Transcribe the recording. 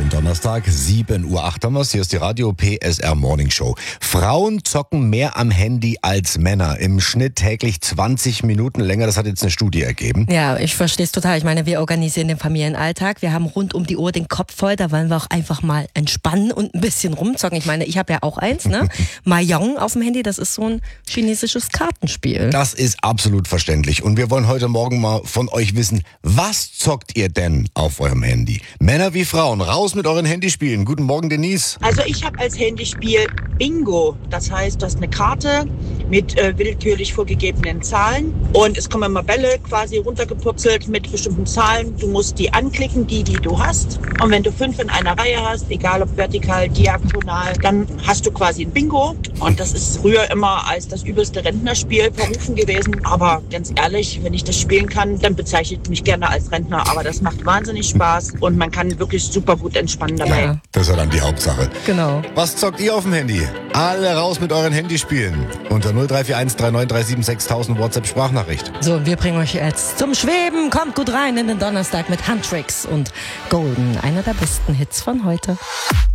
am Donnerstag, 7:08 Uhr haben wir's. Hier ist die Radio PSR Morning Show. Frauen zocken mehr am Handy als Männer. Im Schnitt täglich 20 Minuten länger. Das hat jetzt eine Studie ergeben. Ja, ich verstehe es total. Ich meine, wir organisieren den Familienalltag. Wir haben rund um die Uhr den Kopf voll. Da wollen wir auch einfach mal entspannen und ein bisschen rumzocken. Ich meine, ich habe ja auch eins, ne? Mahjong auf dem Handy, das ist so ein chinesisches Kartenspiel. Das ist absolut verständlich. Und wir wollen heute Morgen mal von euch wissen, was zockt ihr denn auf eurem Handy? Männer wie Frauen, raus mit euren Handyspielen. Guten Morgen, Denise. Also ich habe als Handyspiel Bingo. Das heißt, du hast eine Karte mit willkürlich vorgegebenen Zahlen und es kommen immer Bälle quasi runtergepurzelt mit bestimmten Zahlen. Du musst die anklicken, die du hast. Und wenn du 5 in einer Reihe hast, egal ob vertikal, diagonal, dann hast du quasi ein Bingo. Und das ist früher immer als das übelste Rentnerspiel verrufen gewesen. Aber ganz ehrlich, wenn ich das spielen kann, dann bezeichne ich mich gerne als Rentner. Aber das macht wahnsinnig Spaß und man kann wirklich super gut entspannen dabei. Ja. Das ist ja dann die Hauptsache. Genau. Was zockt ihr auf dem Handy? Alle raus mit euren Handyspielen. Unter 0341 3937 6000 WhatsApp-Sprachnachricht. So, wir bringen euch jetzt zum Schweben. Kommt gut rein in den Donnerstag mit Handtricks und Golden. Einer der besten Hits von heute.